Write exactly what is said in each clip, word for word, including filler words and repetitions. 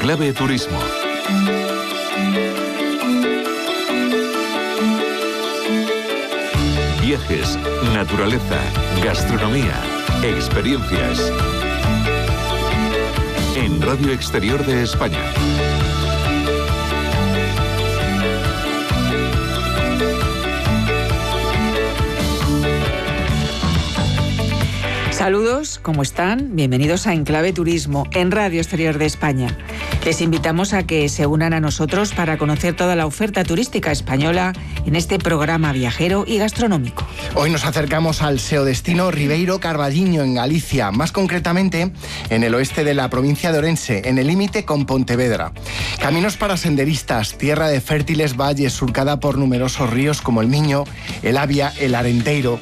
Clave Turismo. Viajes, naturaleza, gastronomía, experiencias. En Radio Exterior de España. Saludos, ¿cómo están? Bienvenidos a Enclave Turismo en Radio Exterior de España. Les invitamos a que se unan a nosotros para conocer toda la oferta turística española en este programa viajero y gastronómico. Hoy nos acercamos al seodestino Ribeiro Carballiño en Galicia, más concretamente en el oeste de la provincia de Orense, en el límite con Pontevedra. Caminos para senderistas, tierra de fértiles valles surcada por numerosos ríos como el Miño, el Avia, el Arenteiro.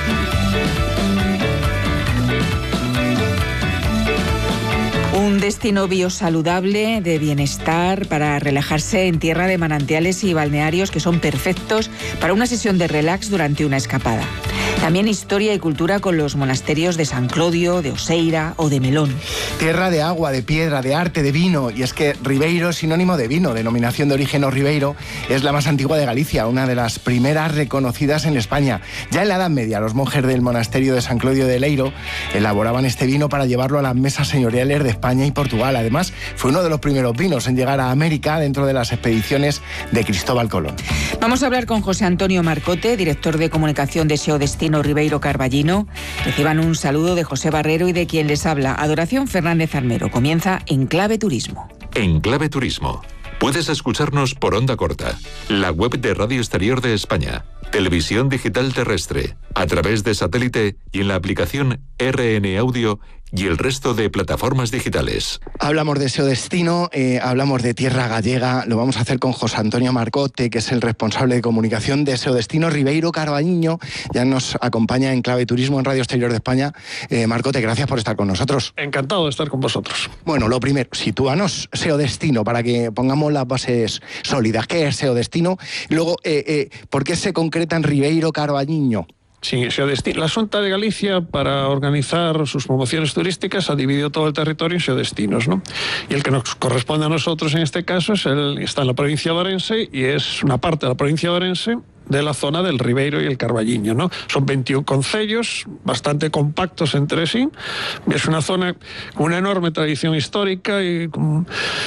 Un destino biosaludable, de bienestar, para relajarse en tierra de manantiales y balnearios que son perfectos para una sesión de relax durante una escapada. También historia y cultura con los monasterios de San Clodio, de Oseira o de Melón. Tierra de agua, de piedra, de arte, de vino. Y es que Ribeiro es sinónimo de vino. Denominación de origen o Ribeiro, es la más antigua de Galicia, una de las primeras reconocidas en España. Ya en la Edad Media, los monjes del monasterio de San Clodio de Leiro elaboraban este vino para llevarlo a las mesas señoriales de España y Portugal. Además, fue uno de los primeros vinos en llegar a América dentro de las expediciones de Cristóbal Colón. Vamos a hablar con José Antonio Marcote, director de comunicación de Seodestino Ribeiro Carballiño. Reciban un saludo de José Barrero y de quien les habla, Adoración Fernández Armero. Comienza Enclave Turismo. Enclave Turismo. Puedes escucharnos por onda corta, la web de Radio Exterior de España, televisión digital terrestre, a través de satélite y en la aplicación R N Audio y el resto de plataformas digitales. Hablamos de seodestino, eh, hablamos de tierra gallega, lo vamos a hacer con José Antonio Marcote, que es el responsable de comunicación de seodestino Ribeiro Carballiño. Ya nos acompaña en Clave Turismo en Radio Exterior de España. Eh, Marcote, gracias por estar con nosotros. Encantado de estar con vosotros. Bueno, lo primero, sitúanos seodestino para que pongamos las bases sólidas. ¿Qué es seodestino? Luego, eh, eh, ¿por qué se concreta en Ribeiro Carballiño? Sí, Seodestino. La Xunta de Galicia, para organizar sus promociones turísticas, ha dividido todo el territorio en seodestinos, ¿no? Y el que nos corresponde a nosotros en este caso es el, está en la provincia de Orense y es una parte de la provincia de Orense de la zona del Ribeiro y el Carballiño, ¿no? Son veintiún concellos, bastante compactos entre sí. Es una zona con una enorme tradición histórica y con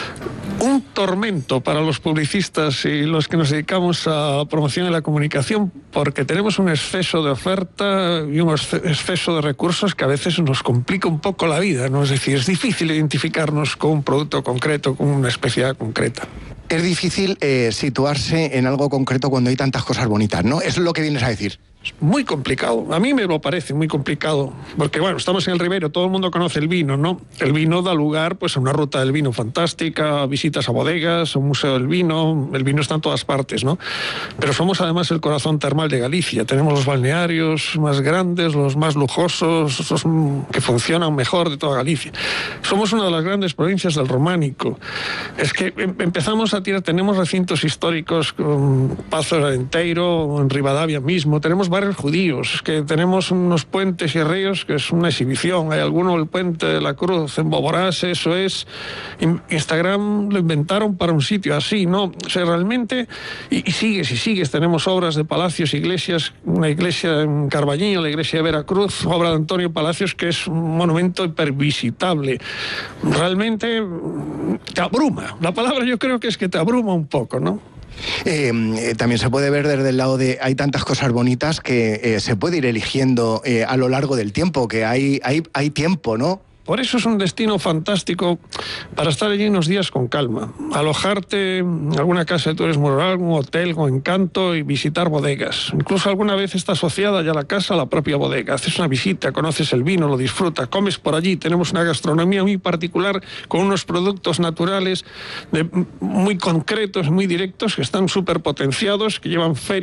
un tormento para los publicistas y los que nos dedicamos a la promoción y la comunicación, porque tenemos un exceso de oferta y un exceso de recursos que a veces nos complica un poco la vida, ¿no? Es decir, es difícil identificarnos con un producto concreto, con una especialidad concreta. Es difícil eh, situarse en algo concreto cuando hay tantas cosas bonitas, ¿no? Eso es lo que vienes a decir. Es muy complicado, a mí me lo parece muy complicado, porque bueno, estamos en el Ribeiro, todo el mundo conoce el vino, ¿no? El vino da lugar pues a una ruta del vino fantástica, a visitas a bodegas, a un museo del vino, el vino está en todas partes, ¿no? Pero somos además el corazón termal de Galicia, tenemos los balnearios más grandes, los más lujosos, los que funcionan mejor de toda Galicia. Somos una de las grandes provincias del románico. Es que empezamos a tirar, tenemos recintos históricos con Pazo de Arenteiro, en Ribadavia mismo, tenemos barrios judíos, es que tenemos unos puentes y ríos que es una exhibición. Hay alguno, el puente de la Cruz en Boborás, eso es, Instagram lo inventaron para un sitio así, ¿no? O sea, realmente, y, y sigues y sigues, tenemos obras de palacios, iglesias, una iglesia en Carballiño, la iglesia de Veracruz, obra de Antonio Palacios, que es un monumento hipervisitable. Realmente te abruma, la palabra yo creo que es que te abruma un poco, ¿no? Eh, eh, también se puede ver desde el lado de hay tantas cosas bonitas que eh, se puede ir eligiendo eh, a lo largo del tiempo, que hay, hay, hay tiempo, ¿no? Por eso es un destino fantástico para estar allí unos días con calma, alojarte en alguna casa de turismo rural, un hotel con encanto y visitar bodegas. Incluso alguna vez está asociada ya la casa a la propia bodega. Haces una visita, conoces el vino, lo disfrutas, comes por allí. Tenemos una gastronomía muy particular con unos productos naturales de, muy concretos, muy directos, que están súper potenciados, que llevan ferias